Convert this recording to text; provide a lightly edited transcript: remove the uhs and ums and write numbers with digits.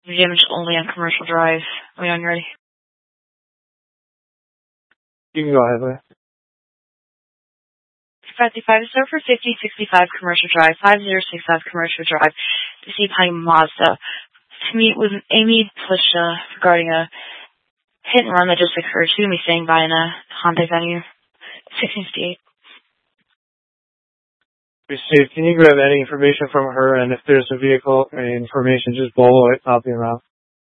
Damage only on Commercial Drive. Leon, you ready? You can go ahead, Leah. 55 is for 5065 Commercial Drive, 5065 Commercial Drive, to see Pine Mazda. To meet with Amy Plisha regarding a hit and run that just occurred. She's going to be staying by in a Hyundai Venue. 1658. Received. Can you grab any information from her, and if there's a vehicle information, just blow it up your mouth.